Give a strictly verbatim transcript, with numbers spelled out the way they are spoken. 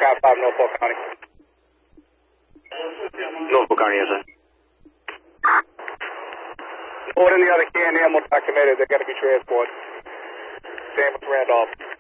Cat five, Norfolk County. Norfolk County, yes, sir. Order the other key and animal documented. They're going to be transported. Same with Randolph.